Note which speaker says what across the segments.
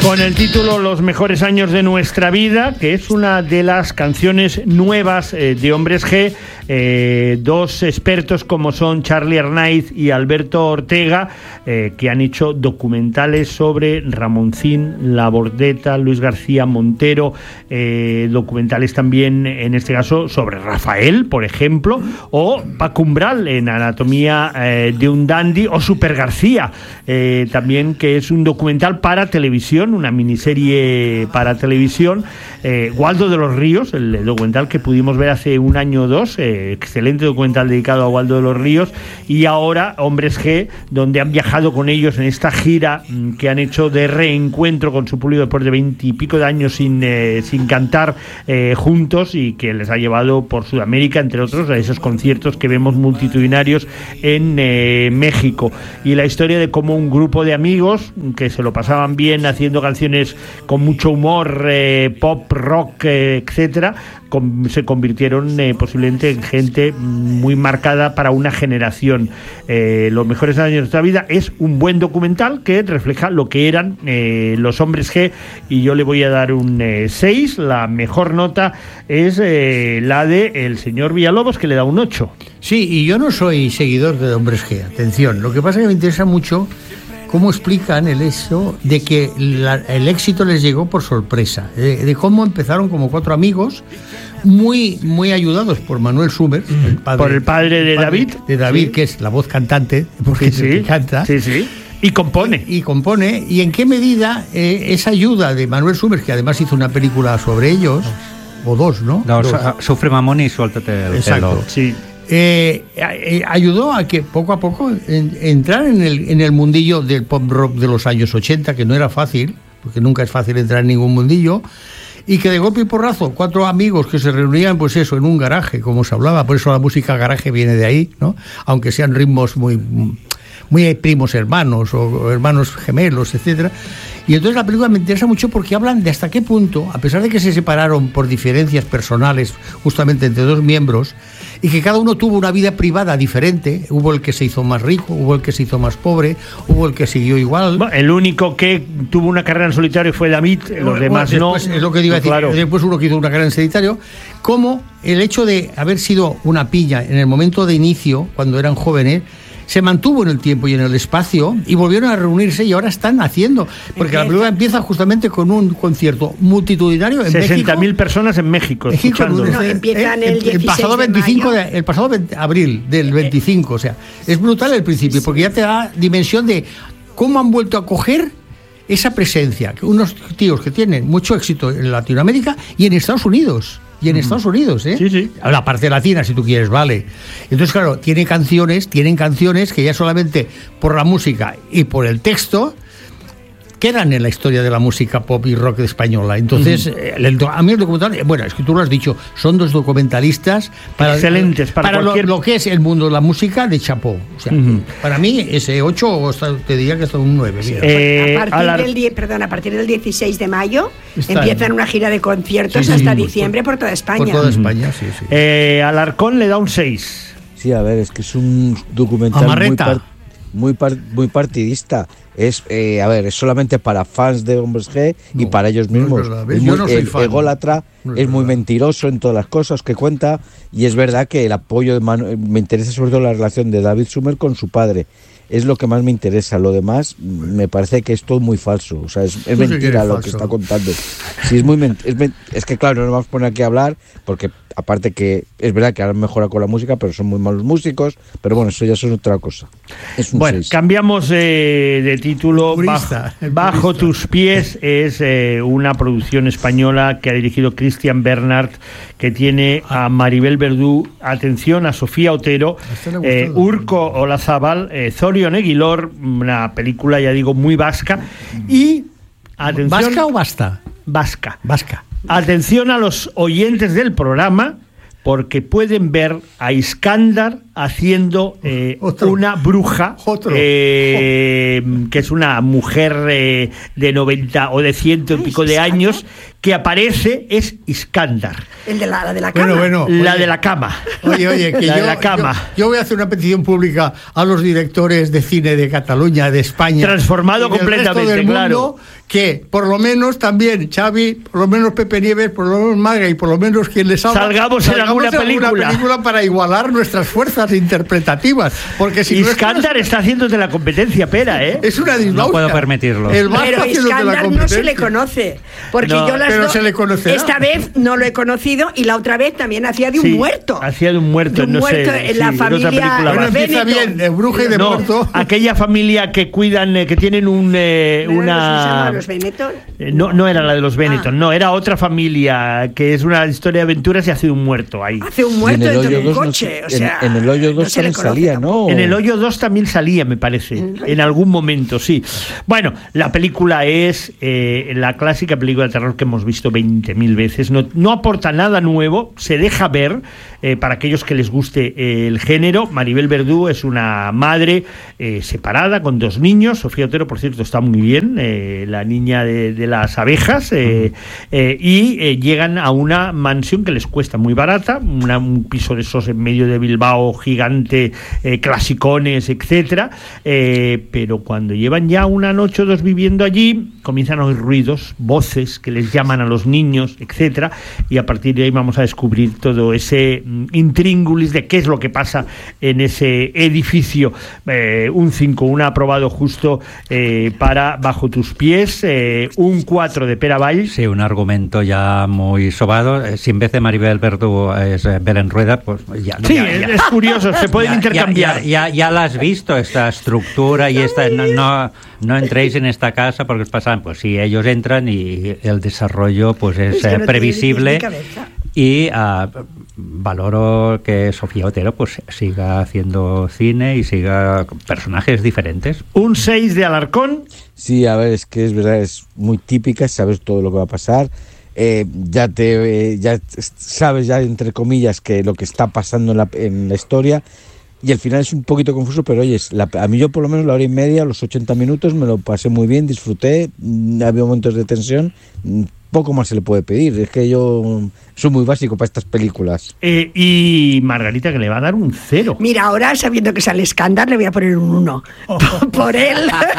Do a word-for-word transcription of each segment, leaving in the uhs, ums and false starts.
Speaker 1: Con el título Los mejores años de nuestra vida, que es una de las canciones nuevas eh, de Hombres G. Eh, dos expertos como son Charlie Arnaiz y Alberto Ortega, eh, que han hecho documentales sobre Ramoncín, La Bordeta, Luis García Montero, eh, documentales también, en este caso, sobre Rafael, por ejemplo, o Paco Umbral en Anatomía eh, de un Dandy, o Super García, eh, también, que es un documental para televisión, una miniserie para televisión. eh, Waldo de los Ríos, el documental que pudimos ver hace un año o dos, eh, excelente documental dedicado a Waldo de los Ríos, y ahora Hombres G, donde han viajado con ellos en esta gira mmm, que han hecho de reencuentro con su público después de veintipico de años sin, eh, sin cantar eh, juntos, y que les ha llevado por Sudamérica, entre otros, a esos conciertos que vemos multitudinarios en eh, México. Y la historia de cómo un grupo de amigos que se lo pasaban bien haciendo canciones con mucho humor, eh, pop, rock, eh, etcétera, com- se convirtieron eh, posiblemente en gente muy marcada para una generación. Eh, los mejores años de nuestra vida es un buen documental que refleja lo que eran eh, los Hombres G, y yo le voy a dar un eh, seis. La mejor nota es eh, la de el señor Villalobos, que le da un ocho.
Speaker 2: Sí, y yo no soy seguidor de Hombres G, atención. Lo que pasa es que me interesa mucho cómo explican el hecho de que la, el éxito les llegó por sorpresa, de, de cómo empezaron como cuatro amigos, muy muy ayudados por Manuel Summers, mm. el padre,
Speaker 1: por el padre de
Speaker 2: el padre
Speaker 1: David,
Speaker 2: de David,
Speaker 1: sí.
Speaker 2: que es la voz cantante, porque
Speaker 1: sí,
Speaker 2: es el
Speaker 1: sí,
Speaker 2: que canta,
Speaker 1: sí, sí. Y compone.
Speaker 2: Y, y compone, y en qué medida eh, esa ayuda de Manuel Summers, que además hizo una película sobre ellos, o dos, ¿no?
Speaker 3: No,
Speaker 2: dos.
Speaker 3: Sufre Mamón y Suéltate el
Speaker 2: Exacto.
Speaker 3: pelo.
Speaker 1: Sí.
Speaker 2: Eh, eh, ayudó a que poco a poco en, entrar en el, en el mundillo del pop rock de los años ochenta, que no era fácil, porque nunca es fácil entrar en ningún mundillo, y que de golpe y porrazo, cuatro amigos que se reunían, pues eso, en un garaje, como se hablaba, por eso la música garaje viene de ahí, ¿no? Aunque sean ritmos muy, muy primos hermanos o hermanos gemelos, etcétera. Y entonces la película me interesa mucho porque hablan de hasta qué punto, a pesar de que se separaron por diferencias personales justamente entre dos miembros, y que cada uno tuvo una vida privada diferente, hubo el que se hizo más rico, hubo el que se hizo más pobre, hubo el que siguió igual.
Speaker 1: Bueno, el único que tuvo una carrera en solitario fue David, los
Speaker 2: bueno,
Speaker 1: demás
Speaker 2: después,
Speaker 1: no.
Speaker 2: Es lo que iba a decir,
Speaker 1: claro.
Speaker 2: Después uno que hizo una carrera en solitario, como el hecho de haber sido una pilla en el momento de inicio, cuando eran jóvenes, se mantuvo en el tiempo y en el espacio, y volvieron a reunirse y ahora están haciendo, porque la película empieza justamente con un concierto multitudinario en México.
Speaker 1: sesenta mil personas en México,
Speaker 2: México
Speaker 1: escuchando.
Speaker 4: No, empiezan el dieciséis
Speaker 2: el pasado
Speaker 4: de
Speaker 2: veinticinco
Speaker 4: mayo.
Speaker 2: de, el pasado veinte, abril del veinticinco, o sea, es brutal el principio, porque ya te da dimensión de cómo han vuelto a coger esa presencia, unos tíos que tienen mucho éxito en Latinoamérica y en Estados Unidos. Y en Estados Unidos, ¿eh?
Speaker 1: Sí, sí.
Speaker 2: La parte latina, si tú quieres, vale. Entonces, claro, tiene canciones, tienen canciones que ya solamente por la música y por el texto quedan en la historia de la música pop y rock española. Entonces, uh-huh. el, a mí el documental, bueno, es que tú lo has dicho, son dos documentalistas para,
Speaker 1: excelentes para,
Speaker 2: para
Speaker 1: cualquier...
Speaker 2: lo, lo que es el mundo de la música de Chapó. O sea, uh-huh. para mí, ese ocho, o hasta, te diría que hasta un nueve.
Speaker 4: Eh, a, partir a, la... del die, perdón, a partir del dieciséis de mayo Está empiezan en... una gira de conciertos sí, sí, hasta sí, diciembre por, por toda España.
Speaker 2: Por toda España, sí, sí.
Speaker 1: Eh, Alarcón le da un seis.
Speaker 5: Sí, a ver, es que es un documental muy, par, muy, par, muy partidista. Es, eh, a ver, es solamente para fans de Hombres G y no, para ellos mismos. No es, es muy no e- ególatra, no es, es muy mentiroso en todas las cosas que cuenta, y es verdad que el apoyo de Manu- me interesa sobre todo la relación de David Summers con su padre. Es lo que más me interesa. Lo demás me parece que es todo muy falso. O sea, es, es mentira lo falso. que está contando. Sí, es muy ment- es, men- es que claro, no nos vamos a poner aquí a hablar, porque aparte que es verdad que ahora mejora con la música, pero son muy malos músicos. Pero bueno, eso ya es otra cosa. Es un
Speaker 1: bueno,
Speaker 5: seis.
Speaker 1: Cambiamos eh, de título.
Speaker 2: Purista,
Speaker 1: Bajo, Bajo tus pies es eh, una producción española que ha dirigido Cristian Bernard, que tiene a Maribel Verdú, atención, a Sofía Otero, eh, Urko Olazábal, eh, Zorion Eguilor, una película, ya digo, muy vasca. Y atención,
Speaker 2: ¿vasca o basta?
Speaker 1: Vasca.
Speaker 2: Vasca.
Speaker 1: Atención a los oyentes del programa, porque pueden ver a Iskandar haciendo eh, una bruja eh, que es una mujer eh, de noventa o de ciento y pico de años que aparece, es Iskandar.
Speaker 4: El de la, la de la cama.
Speaker 2: Bueno, bueno,
Speaker 1: la
Speaker 2: oye,
Speaker 1: de la cama.
Speaker 2: Oye, oye, que
Speaker 1: la
Speaker 2: yo,
Speaker 1: de la cama.
Speaker 2: Yo, yo voy a hacer una petición pública a los directores de cine de Cataluña, de España.
Speaker 1: Transformado
Speaker 2: y del
Speaker 1: completamente,
Speaker 2: resto del
Speaker 1: claro.
Speaker 2: mundo, que por lo menos también Xavi, por lo menos Pepe Nieves, por lo menos Maga y por lo menos quien les habla,
Speaker 1: salgamos,
Speaker 2: salgamos
Speaker 1: en alguna
Speaker 2: en alguna
Speaker 1: película.
Speaker 2: película para igualar nuestras fuerzas interpretativas. Porque si
Speaker 1: Iskandar
Speaker 2: no es
Speaker 1: está haciéndote la competencia, pera, ¿eh?
Speaker 2: Es una disbausta.
Speaker 3: No puedo permitirlo.
Speaker 2: El
Speaker 4: pero Iskandar no se le conoce. Porque
Speaker 1: no,
Speaker 4: yo las
Speaker 2: pero
Speaker 4: dos,
Speaker 2: se le conocerá.
Speaker 4: esta vez no lo he conocido y la otra vez también hacía de un
Speaker 1: Sí,
Speaker 4: muerto.
Speaker 1: Hacía de un muerto,
Speaker 4: de un
Speaker 1: no
Speaker 4: muerto
Speaker 1: sé.
Speaker 4: en
Speaker 1: sí,
Speaker 4: la
Speaker 1: en otra
Speaker 4: familia.
Speaker 1: película
Speaker 2: Bueno,
Speaker 1: más.
Speaker 2: empieza bien, de bruja y de
Speaker 1: no,
Speaker 2: muerto.
Speaker 1: aquella familia que cuidan, eh, que tienen un eh,
Speaker 4: ¿No eran
Speaker 1: una.
Speaker 4: los Benetton?
Speaker 1: Eh, No, no era la de los Benetton,
Speaker 4: Ah.
Speaker 1: no, era otra familia que es una historia de aventuras y hace un muerto ahí.
Speaker 4: Hace un
Speaker 5: Y en
Speaker 4: muerto
Speaker 5: el
Speaker 4: dentro de
Speaker 5: hoyo
Speaker 4: un
Speaker 5: dos no
Speaker 4: coche.
Speaker 5: sé-
Speaker 4: o sea,
Speaker 5: en, en el hoyo
Speaker 4: no
Speaker 5: dos
Speaker 4: se le
Speaker 5: también
Speaker 4: conoce
Speaker 5: salía,
Speaker 4: tampoco.
Speaker 5: ¿no?
Speaker 1: En el hoyo dos también salía, me parece, en algún momento, sí. Bueno, la película es eh, la clásica película de terror que hemos visto veinte mil veces. No, no aporta nada nuevo, se deja ver eh, para aquellos que les guste eh, el género. Maribel Verdú es una madre eh, separada con dos niños. Sofía Otero, por cierto, está muy bien, eh, la niña de, de las abejas, eh, eh, y eh, llegan a una mansión que les cuesta muy barata, una, un piso de esos en medio de Bilbao gigante, eh, clasicones, etcétera, eh, pero cuando llevan ya una noche o dos viviendo allí, comienzan a oír ruidos, voces que les llaman a los niños, etcétera, y a partir de ahí vamos a descubrir todo ese mm, intríngulis de qué es lo que pasa en ese edificio. Eh, un cinco, un aprobado justo eh, para Bajo tus pies, eh, un cuatro de Pere Vall.
Speaker 3: Sí, un argumento ya muy sobado. Eh, Si en vez de Maribel Verdú es eh, Belén Rueda, pues ya...
Speaker 1: Sí,
Speaker 3: ya, ya.
Speaker 1: es curioso, se pueden
Speaker 3: Ya-
Speaker 1: intercambiar.
Speaker 3: Ya, ya, ya, ya la has visto, esta estructura y esta... No, no, no entréis en esta casa porque os pasan... Pues sí, ellos entran y el desarrollo pues es,
Speaker 4: Es que no
Speaker 3: eh,
Speaker 4: tiene
Speaker 3: previsible.
Speaker 4: ni cabeza.
Speaker 3: Y uh, valoro que Sofía Otero pues siga haciendo cine y siga con personajes diferentes.
Speaker 1: Un seis de Alarcón.
Speaker 5: Sí, a ver, es que es verdad, es muy típica, sabes todo lo que va a pasar. Eh, ya te eh, ya sabes ya entre comillas que lo que está pasando en la, en la historia, y al final es un poquito confuso, pero oye, la, a mí yo por lo menos la hora y media, los ochenta minutos me lo pasé muy bien, disfruté, mm, había momentos de tensión, mm, poco más se le puede pedir, es que yo soy muy básico para estas películas.
Speaker 1: Eh, y Margarita, que le va a dar un cero.
Speaker 4: Mira, ahora sabiendo que sale Iskandar, le voy a poner un uno. Por, por él,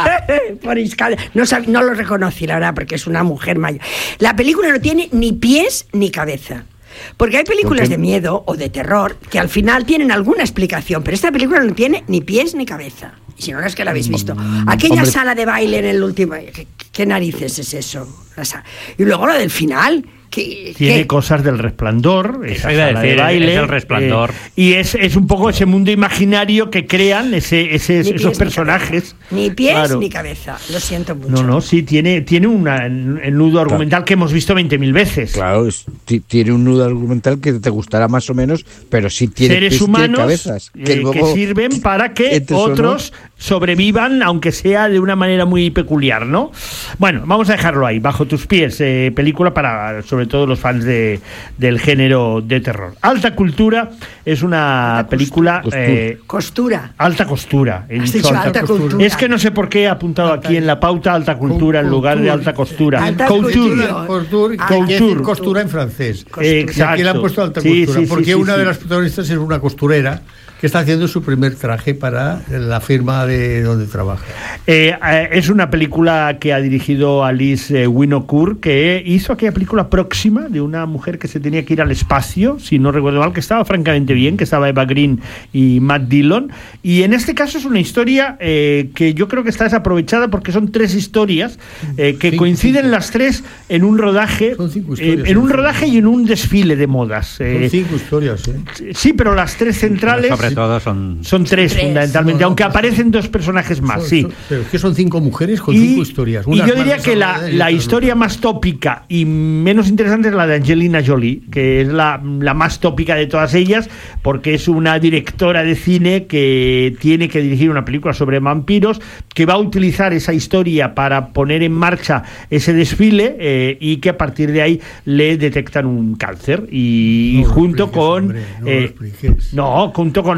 Speaker 4: por Iskandar. No, sab- no lo reconocí, la verdad, porque es una mujer mayor. La película no tiene ni pies ni cabeza. Porque hay películas de miedo o de terror que al final tienen alguna explicación, pero esta película no tiene ni pies ni cabeza. Y si no, no es que la habéis visto. Aquella
Speaker 5: Hombre.
Speaker 4: sala de baile en el último... ¿Qué, qué narices es eso? La sa- y luego lo del final... ¿Qué,
Speaker 1: Tiene
Speaker 4: qué?
Speaker 1: cosas del Resplandor, esa
Speaker 3: iba a
Speaker 1: sala
Speaker 3: decir,
Speaker 1: de baile,
Speaker 3: es el Resplandor.
Speaker 1: eh, y es, es un poco ese mundo imaginario que crean ese, ese,
Speaker 4: Ni pies
Speaker 1: esos
Speaker 4: ni
Speaker 1: personajes.
Speaker 4: cabeza. Ni pies
Speaker 1: Claro.
Speaker 4: ni cabeza. Lo siento mucho.
Speaker 1: No, no, sí, tiene, tiene una, el nudo argumental que hemos visto veinte mil veces.
Speaker 5: Claro, es- ti- tiene un nudo argumental que te gustará más o menos, pero sí tiene
Speaker 1: Seres
Speaker 5: pies, tiene
Speaker 1: humanos
Speaker 5: cabezas,
Speaker 1: eh,
Speaker 5: que
Speaker 1: que,
Speaker 5: luego
Speaker 1: sirven para que
Speaker 5: entres o no.
Speaker 1: otros sobrevivan, aunque sea de una manera muy peculiar, ¿no? Bueno, vamos a dejarlo ahí, Bajo tus pies, eh, película para sobre todo los fans de, del género de terror. Alta Cultura es una
Speaker 4: Alta
Speaker 1: película...
Speaker 5: costura.
Speaker 1: eh,
Speaker 4: Costura.
Speaker 1: Alta costura. He
Speaker 4: Has
Speaker 1: dicho
Speaker 4: dicho alta cultura.
Speaker 1: Es que no sé por qué he apuntado aquí en la pauta alta cultura en lugar de alta costura.
Speaker 4: Alta
Speaker 1: Couture.
Speaker 4: cultura.
Speaker 2: Couture,
Speaker 4: Ah,
Speaker 2: que quiere decir
Speaker 1: couture.
Speaker 2: costura en francés.
Speaker 1: Exacto.
Speaker 2: Y aquí le han puesto alta
Speaker 1: Sí,
Speaker 2: costura,
Speaker 1: sí, sí,
Speaker 2: porque
Speaker 1: sí,
Speaker 2: una
Speaker 1: sí.
Speaker 2: de las protagonistas es una costurera que está haciendo su primer traje para la firma de donde trabaja.
Speaker 1: Eh, eh, es una película que ha dirigido Alice eh, Winocourt, que hizo aquella película Próxima, de una mujer que se tenía que ir al espacio, si no recuerdo mal, que estaba francamente bien, que estaba Eva Green y Matt Dillon. Y en este caso es una historia eh, que yo creo que está desaprovechada porque son tres historias eh, que
Speaker 2: Cinco,
Speaker 1: coinciden
Speaker 2: cinco.
Speaker 1: las tres en un rodaje,
Speaker 2: Son cinco
Speaker 1: eh,
Speaker 2: historias,
Speaker 1: en un
Speaker 2: son
Speaker 1: rodaje y en un desfile de modas.
Speaker 2: Son
Speaker 1: Eh,
Speaker 2: cinco historias, ¿eh?
Speaker 1: sí, pero las tres centrales
Speaker 3: Sobre todo son...
Speaker 1: son tres,
Speaker 4: Tres.
Speaker 1: fundamentalmente,
Speaker 2: No, no,
Speaker 1: aunque
Speaker 2: pues-
Speaker 1: aparecen dos personajes más,
Speaker 2: Son-
Speaker 1: sí.
Speaker 2: son- pero es que son cinco mujeres con
Speaker 1: Y,
Speaker 2: cinco historias.
Speaker 1: y
Speaker 2: unas
Speaker 1: yo
Speaker 2: más
Speaker 1: diría que la,
Speaker 2: desarrolladas y
Speaker 1: la
Speaker 2: otras
Speaker 1: historia
Speaker 2: no.
Speaker 1: más tópica y menos interesante es la de Angelina Jolie, que es la, la más tópica de todas ellas, porque es una directora de cine que tiene que dirigir una película sobre vampiros, que va a utilizar esa historia para poner en marcha ese desfile eh, y que a partir de ahí le detectan un cáncer. Y,
Speaker 2: No lo
Speaker 1: junto
Speaker 2: expliques,
Speaker 1: con...
Speaker 2: hombre, no lo
Speaker 1: eh,
Speaker 2: expliques.
Speaker 1: no, junto con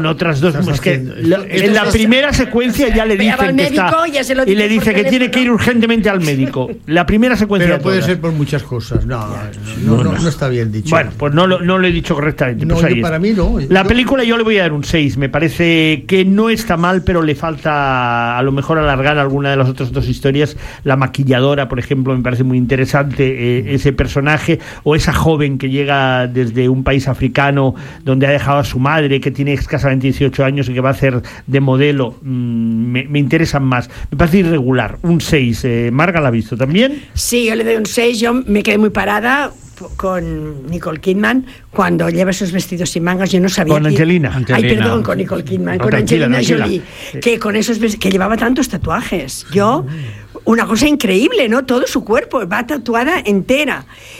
Speaker 1: con otras dos. Es que lo, en la primera secuencia ya le dicen que está, y le dice que tiene que ir urgentemente al médico. La primera secuencia.
Speaker 2: Pero puede ser por muchas cosas. No, no, no, no está bien dicho.
Speaker 1: Bueno, pues no lo, no lo he dicho correctamente.
Speaker 2: No,
Speaker 1: pues ahí
Speaker 2: para mí no.
Speaker 1: La yo... película yo le voy a dar un seis. Me parece que no está mal, pero le falta a lo mejor alargar alguna de las otras dos historias. La maquilladora, por ejemplo, me parece muy interesante eh, ese personaje, o esa joven que llega desde un país africano donde ha dejado a su madre, que tiene escasamente dieciocho años y que va a hacer de modelo. Mm, me, me interesan más. Me parece irregular. Un seis. Eh, ¿Marga la ha visto también?
Speaker 4: Sí, yo le doy un seis. Yo me quedé muy parada con Nicole Kidman cuando lleva esos vestidos sin mangas. Yo no sabía
Speaker 1: con
Speaker 4: que...
Speaker 1: Angelina.
Speaker 4: Ay,
Speaker 1: Angelina.
Speaker 4: perdón, con Nicole Kidman,
Speaker 1: no,
Speaker 4: con
Speaker 1: tranquila,
Speaker 4: Angelina
Speaker 1: tranquila.
Speaker 4: Jolie, que con esos vestidos, que llevaba tantos tatuajes. Yo, una cosa increíble, ¿no? Todo su cuerpo va tatuada entera.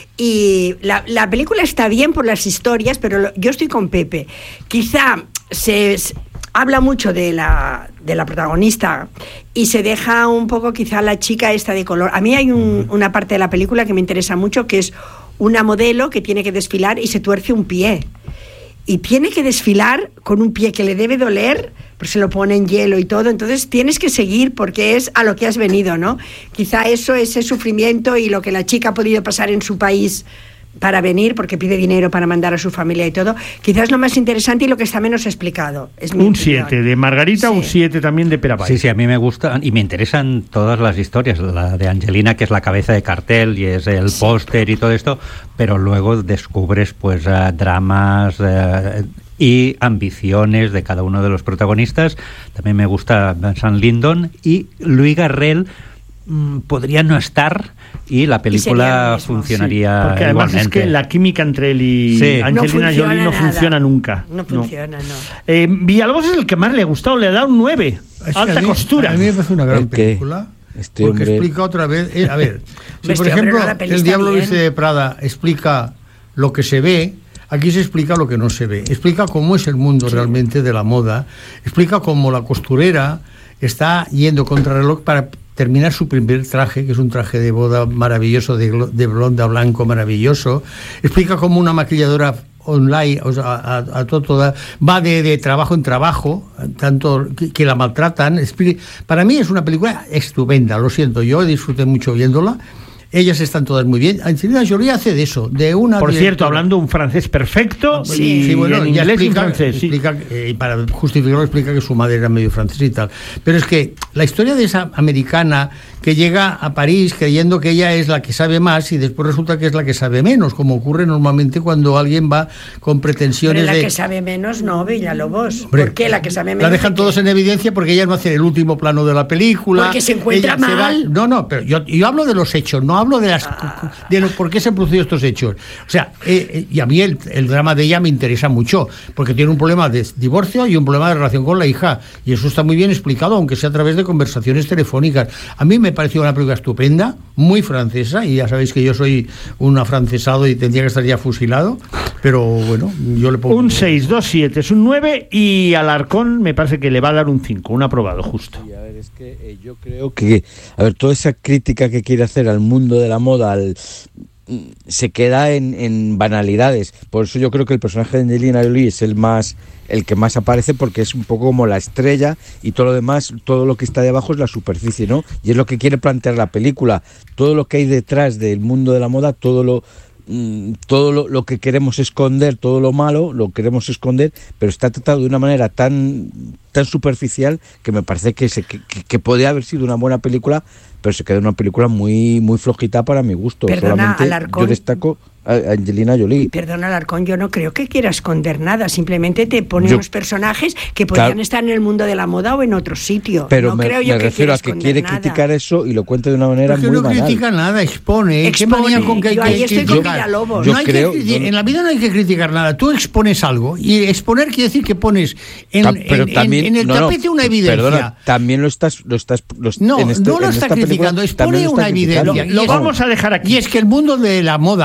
Speaker 4: Y la, la película está bien por las historias, pero lo, yo estoy con Pepe. Quizá se, se habla mucho de la, de la protagonista y se deja un poco quizá la chica esta de color. A mí hay un, una parte de la película que me interesa mucho, que es una modelo que tiene que desfilar y se tuerce un pie. Y tiene que desfilar con un pie que le debe doler, pues se lo pone en hielo y todo. Entonces tienes que seguir porque es a lo que has venido, ¿no? Quizá eso, ese sufrimiento y lo que la chica ha podido pasar en su país para venir, porque pide dinero para mandar a su familia y todo, quizás lo más interesante y lo que está menos explicado. Es mi
Speaker 1: un siete de Margarita, sí. Un siete también de Perabai.
Speaker 3: Sí, sí, a mí me gusta y me interesan todas las historias. La de Angelina, que es la cabeza de cartel y es el sí. póster y todo esto, pero luego descubres pues uh, dramas uh, y ambiciones de cada uno de los protagonistas. También me gusta Vincent Lindon y Louis Garrel. Podría no estar y la película y mismo, funcionaría
Speaker 1: sí. Porque además
Speaker 3: igualmente.
Speaker 1: Es que la química entre él y sí. Angelina no Jolie no nada. funciona nunca.
Speaker 4: No funciona, no. no.
Speaker 1: Eh, Villalobos es el que más le ha gustado, le ha dado un nueve. Es Alta a mí, costura.
Speaker 2: A mí me parece una gran película. Este porque hombre... explica otra vez. Eh, a ver, si por ejemplo El Diablo Viste de Prada explica lo que se ve, aquí se explica lo que no se ve. Explica cómo es el mundo sí. realmente de la moda. Explica cómo la costurera está yendo contra reloj para terminar su primer traje, que es un traje de boda maravilloso, de, de blonda blanco maravilloso. Explica cómo una maquilladora online, o sea, a, a, a todo, toda, va de, de trabajo en trabajo, tanto que, que la maltratan. Para mí es una película estupenda, lo siento, yo disfruté mucho viéndola. Ellas están todas muy bien. Angelina Jolie hace de eso, de una...
Speaker 1: Por cierto, hablando un francés perfecto, sí, y sí, bueno, en inglés explica, y francés. Sí. Explica, eh, para justificarlo, explica que su madre era medio francesa y tal. Pero es que la historia de esa americana que llega a París creyendo que ella es la que sabe más y después resulta que es la que sabe menos, como ocurre normalmente cuando alguien va con pretensiones
Speaker 4: Pero la
Speaker 2: de...
Speaker 4: la que sabe menos, no, Villalobos. Hombre, ¿por qué la que sabe menos?
Speaker 2: La dejan todos en evidencia porque ellas no hacen el último plano de la película.
Speaker 4: Porque se encuentra mal.
Speaker 2: Se va... No, no, pero yo, yo hablo de los hechos, no hablo de las ah. de lo, por qué se han producido estos hechos. O sea, eh, eh, y a mí el, el drama de ella me interesa mucho, porque tiene un problema de divorcio y un problema de relación con la hija, y eso está muy bien explicado, aunque sea a través de conversaciones telefónicas. A mí me pareció una película estupenda, muy francesa, y ya sabéis que yo soy un afrancesado y tendría que estar ya fusilado, pero bueno, yo le pongo...
Speaker 1: Un seis, dos, siete, es un nueve, y Alarcón me parece que le va a dar un cinco, un aprobado justo.
Speaker 5: Sí, a ver, es que eh, yo creo que, a ver, toda esa crítica que quiere hacer al mundo de la moda, al, se queda en, en banalidades. Por eso yo creo que el personaje de Angelina Jolie es el más, el que más aparece, porque es un poco como la estrella y todo lo demás, todo lo que está debajo es la superficie, ¿no? Y es lo que quiere plantear la película. Todo lo que hay detrás del mundo de la moda, todo lo todo lo, lo que queremos esconder, todo lo malo lo queremos esconder, pero está tratado de una manera tan tan superficial que me parece que se que, que, que podría haber sido una buena película, pero se queda una película muy muy flojita para mi gusto.
Speaker 4: Perdona,
Speaker 5: solamente
Speaker 4: Alarcón,
Speaker 5: yo destaco a Angelina Jolie.
Speaker 4: Perdona, Alarcón, yo no creo que quiera esconder nada, simplemente te pone yo, unos personajes que podrían claro, estar en el mundo de la moda o en otro sitio.
Speaker 5: Pero
Speaker 4: no
Speaker 5: me,
Speaker 4: creo yo
Speaker 5: me
Speaker 4: que
Speaker 5: refiero a que quiere
Speaker 4: nada.
Speaker 5: criticar eso y lo cuenta de una manera
Speaker 2: Porque
Speaker 5: muy
Speaker 2: no
Speaker 5: banal.
Speaker 2: No critica nada, expone.
Speaker 4: expone.
Speaker 2: ¿Qué con que hay
Speaker 4: yo
Speaker 2: que
Speaker 4: ahí estoy
Speaker 2: criticar?
Speaker 4: con Villalobos.
Speaker 2: Yo
Speaker 5: no
Speaker 2: hay
Speaker 5: creo,
Speaker 2: que,
Speaker 5: no,
Speaker 2: en la vida no hay que criticar nada. Tú expones algo y exponer quiere decir que pones en, Ta, pero en, también, en, en el no, tapete no, una evidencia.
Speaker 5: Perdona, también lo estás, lo estás, lo,
Speaker 2: no,
Speaker 5: en este,
Speaker 2: no lo
Speaker 5: en
Speaker 2: está criticando, expone una evidencia.
Speaker 1: Lo, lo vamos a dejar aquí.
Speaker 2: Y es que el mundo de la moda,
Speaker 1: cambiamos
Speaker 2: como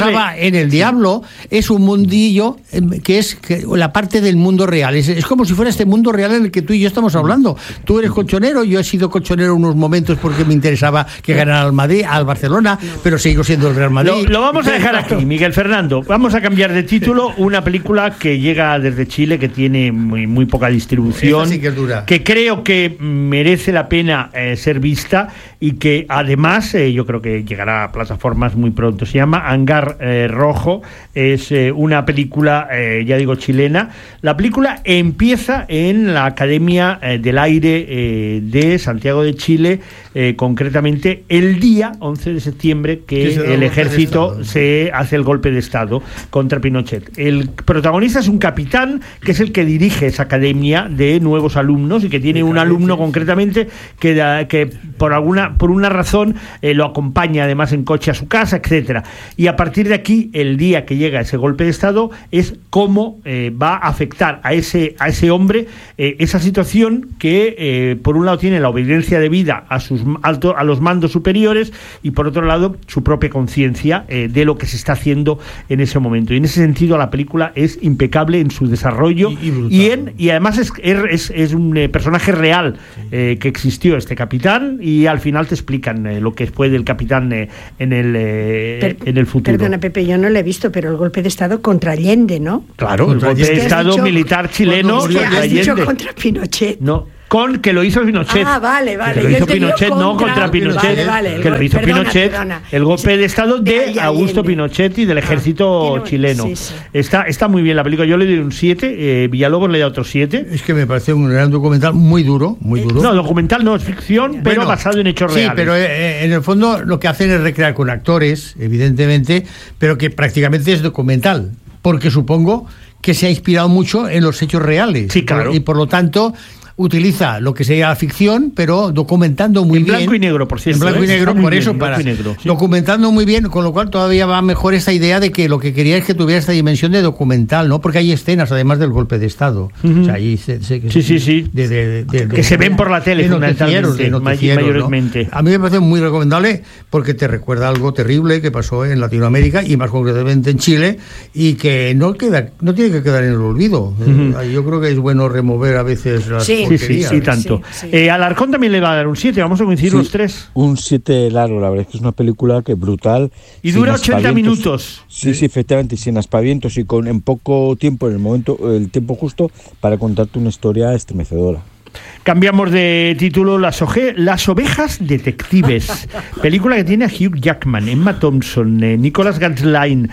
Speaker 2: basaba en el diablo, es un mundillo que es que, la parte del mundo real. Es, es como si fuera este mundo real en el que tú y yo estamos hablando. Tú eres colchonero, yo he sido colchonero unos momentos porque me interesaba que ganara al Madrid, al Barcelona, pero sigo siendo el Real Madrid.
Speaker 1: Lo, lo vamos a dejar aquí, Miguel Fernando. Vamos a cambiar de título. Una película que llega desde Chile, que tiene muy, muy poca distribución,
Speaker 2: sí que, es dura.
Speaker 1: que creo que merece la pena eh, ser vista y que además eh, yo creo que llegará a plataformas muy pronto. Se llama Hangar eh, Rojo. Es eh, una película, eh, ya digo, chilena. La película empieza en la Academia eh, del Aire eh, de Santiago de Chile, eh, concretamente el día once de septiembre, que el ejército se hace el golpe de Estado contra Pinochet. El protagonista es un capitán que es el que dirige esa academia de nuevos alumnos y que tiene un alumno concretamente que, da, que por alguna por una razón eh, lo acompaña además en coche a su casa, etcétera. Y a partir de aquí, el día que llega ese golpe de Estado es cómo eh, va a afectar a ese a ese hombre eh, esa situación que eh, por un lado tiene la obediencia debida a sus alto, a los mandos superiores y por otro lado su propia conciencia eh, de lo que se está haciendo en ese momento. Y en ese sentido la película es impecable en su desarrollo y, y, y, en, y además es, es, es un eh, personaje real eh, que existió este capitán y al final te explican eh, lo que fue del capitán eh, en, el, eh, per, en el futuro.
Speaker 4: Perdona, Pepe, yo no lo he visto, pero el golpe de Estado contra Allende, ¿no?
Speaker 1: Claro, el golpe de Estado dicho, militar chileno
Speaker 4: contra Allende. Has dicho contra Pinochet.
Speaker 1: No. Con que lo hizo Pinochet.
Speaker 4: Ah, vale, vale.
Speaker 1: Que lo hizo Pinochet, contra, no contra Pinochet. Vale, vale, que lo hizo perdona, Pinochet. Perdona. El golpe de Estado de, de Augusto Pinochet y del ejército ah, chileno. Sí, sí. Está, está muy bien la película. Yo le doy un siete. Eh, Villalobos le da otro siete.
Speaker 2: Es que me parece un gran documental muy duro, muy duro.
Speaker 1: No, documental no, es ficción, bueno, pero basado en hechos
Speaker 2: sí,
Speaker 1: reales.
Speaker 2: Sí, pero eh, en el fondo lo que hacen es recrear con actores, evidentemente, pero que prácticamente es documental. Porque supongo que se ha inspirado mucho en los hechos reales.
Speaker 1: Sí, claro.
Speaker 2: Y por lo tanto utiliza lo que sería ficción, pero documentando muy bien.
Speaker 1: En blanco y negro, por cierto.
Speaker 2: En blanco y negro, por eso, para. Documentando muy bien, con lo cual todavía va mejor esta idea de que lo que quería es que tuviera esta dimensión de documental, ¿no? Porque hay escenas, además del golpe de Estado.
Speaker 1: Uh-huh.
Speaker 2: O sea, ahí se, se,
Speaker 1: sí, sí, sí.
Speaker 2: De, de, de, de,
Speaker 1: que se ven por la tele,
Speaker 2: fundamentalmente.
Speaker 1: mayormente.
Speaker 2: ¿No? A mí me parece muy recomendable porque te recuerda algo terrible que pasó en Latinoamérica y más concretamente en Chile y que no queda, no tiene que quedar en el olvido. Uh-huh. eh, yo creo que es bueno remover a veces las
Speaker 1: sí. Sí, sí, sí, tanto. Sí, sí. Eh, Alarcón también le va a dar un siete, vamos a coincidir sí, los tres.
Speaker 5: Un siete largo, la verdad es que es una película que brutal.
Speaker 1: Y dura ochenta minutos.
Speaker 5: Sí, sí, efectivamente, sin aspavientos y con en poco tiempo, en el momento, el tiempo justo para contarte una historia estremecedora.
Speaker 1: Cambiamos de título, Las, oje- Las ovejas detectives, película que tiene a Hugh Jackman, Emma Thompson, eh, Nicholas Gansline,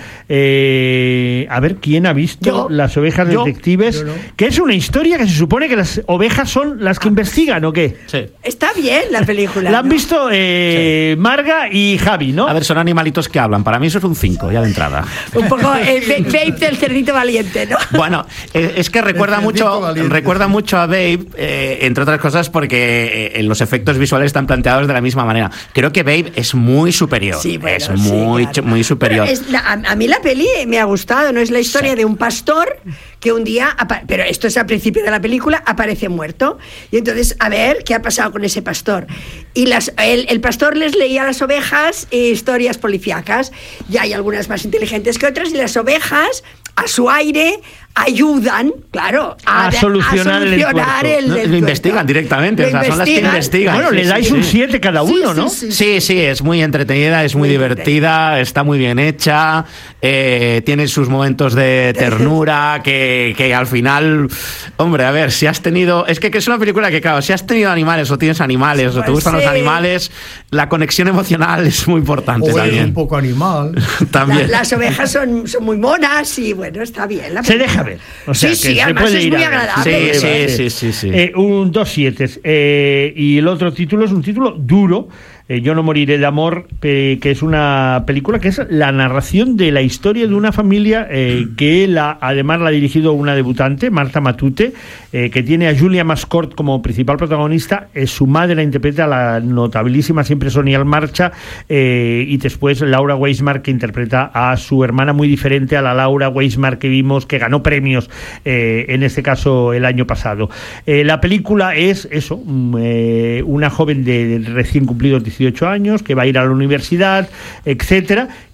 Speaker 1: eh, a ver, ¿quién ha visto yo, Las ovejas yo, detectives? Yo no. Que es una historia que se supone que las ovejas son las que investigan, ¿o qué?
Speaker 6: Sí.
Speaker 4: Está bien la película.
Speaker 1: La han ¿no? visto eh, sí. Marga y Javi, ¿no?
Speaker 6: A ver, son animalitos que hablan, para mí eso es un cinco, ya de entrada.
Speaker 4: Un poco el eh, Babe del cerdito valiente, ¿no?
Speaker 6: Bueno, eh, es que recuerda mucho, valiente, recuerda sí. mucho a Babe, eh, entre otras cosas porque eh, los efectos visuales están planteados de la misma manera. Creo que Babe es muy superior.
Speaker 4: Sí, bueno,
Speaker 6: es muy, sí, claro. muy superior.
Speaker 4: Es la, a, a mí la peli me ha gustado, ¿no? Es la historia sí. de un pastor que un día, pero esto es al principio de la película, aparece muerto. Y entonces, a ver, ¿qué ha pasado con ese pastor? Y las, el, el pastor les leía a las ovejas historias policíacas. Y hay algunas más inteligentes que otras. Y las ovejas, a su aire, ayudan, claro, a,
Speaker 1: a solucionar,
Speaker 4: a solucionar el, el, el
Speaker 6: Lo investigan directamente, lo o sea, investigan. Son las que investigan.
Speaker 1: Bueno,
Speaker 6: sí,
Speaker 1: le dais
Speaker 6: sí,
Speaker 1: un
Speaker 6: sí.
Speaker 1: siete cada uno,
Speaker 4: sí,
Speaker 1: ¿no?
Speaker 4: Sí sí,
Speaker 6: sí, sí, es muy entretenida, es muy, muy divertida, está muy bien hecha, eh, tiene sus momentos de ternura, que, que al final, hombre, a ver, si has tenido, es que, que es una película que, claro, si has tenido animales o tienes animales sí, o te gustan sí. los animales, la conexión emocional es muy importante
Speaker 2: o
Speaker 6: también.
Speaker 2: Es un poco animal.
Speaker 6: También.
Speaker 4: La, las ovejas son, son muy monas y bueno, está bien. La
Speaker 1: se deja ver. O sea,
Speaker 4: sí, sí, además es muy agradable.
Speaker 6: Sí, sí, sí, sí, sí.
Speaker 1: Eh, un dos siete. Eh, y el otro título es un título duro. Eh, Yo no moriré de amor, eh, que es una película que es la narración de la historia de una familia eh, que la, además la ha dirigido una debutante, Marta Matute, eh, que tiene a Julia Mascort como principal protagonista. Eh, su madre la interpreta la notabilísima siempre Sonia Marcha, eh, y después Laura Weismar, que interpreta a su hermana, muy diferente a la Laura Weismar que vimos, que ganó premios eh, en este caso el año pasado. Eh, la película es eso, eh, una joven de, de recién cumplidos dieciocho años que va a ir a la universidad, etcétera,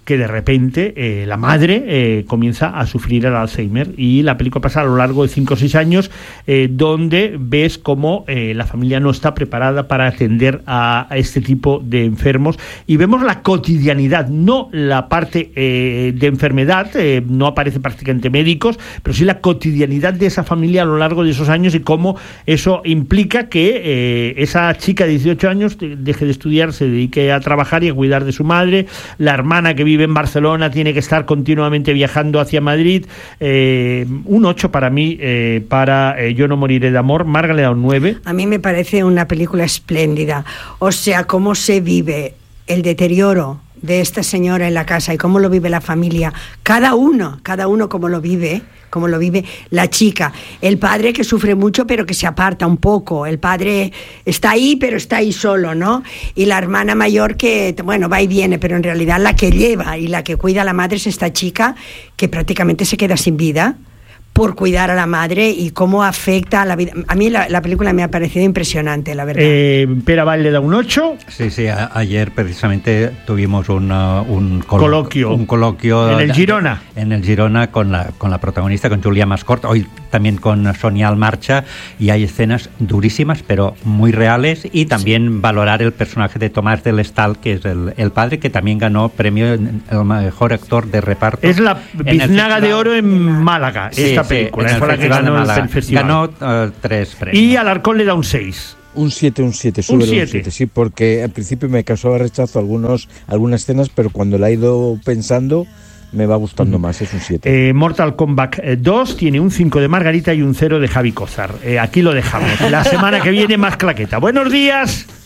Speaker 1: que de repente eh, la madre eh, comienza a sufrir el Alzheimer, y la película pasa a lo largo de cinco o seis años eh, donde ves cómo eh, la familia no está preparada para atender a, a este tipo de enfermos, y vemos la cotidianidad, no la parte eh, de enfermedad, eh, no aparecen prácticamente médicos, pero sí la cotidianidad de esa familia a lo largo de esos años, y cómo eso implica que eh, esa chica de dieciocho años deje de estudiar, se dedique a trabajar y a cuidar de su madre. La hermana, que vive en Barcelona, tiene que estar continuamente viajando hacia Madrid. Eh, un ocho para mí, eh, para eh, Yo no moriré de amor. Marga le da un nueve.
Speaker 4: A mí me parece una película espléndida. O sea, cómo se vive el deterioro de esta señora en la casa y cómo lo vive la familia, cada uno, cada uno cómo lo vive, cómo lo vive la chica, el padre que sufre mucho pero que se aparta un poco, el padre está ahí pero está ahí solo, ¿no? Y la hermana mayor que, bueno, va y viene, pero en realidad la que lleva y la que cuida a la madre es esta chica que prácticamente se queda sin vida por cuidar a la madre, y cómo afecta a la vida. A mí la, la película me ha parecido impresionante, la verdad.
Speaker 1: Eh, Pere Vall le da un ocho.
Speaker 3: Sí, sí, a, ayer precisamente tuvimos un, uh, un colo
Speaker 1: coloquio.
Speaker 3: Un coloquio
Speaker 1: en el Girona.
Speaker 3: En el Girona con la, con la protagonista, con Julia Mascort, hoy también con Sonia Almarcha, y hay escenas durísimas, pero muy reales, y también sí. Valorar el personaje de Tomás del Estal, que es el, el padre, que también ganó premio el mejor actor de reparto.
Speaker 1: Es la Biznaga de Oro en Málaga,
Speaker 3: sí,
Speaker 1: esta
Speaker 3: sí,
Speaker 1: película,
Speaker 3: en el
Speaker 1: fue la que ganó el festival.
Speaker 3: Ganó uh, tres premios.
Speaker 1: Y Alarcón le da un seis.
Speaker 5: Un siete, un siete, sube un siete, sí, porque al principio me causaba rechazo algunos, algunas escenas, pero cuando la he ido pensando me va gustando más, es un siete.
Speaker 1: Eh, Mortal Kombat dos tiene un cinco de Margarita y un cero de Javi Cózar. Eh, aquí lo dejamos. La semana que viene más claqueta. Buenos días.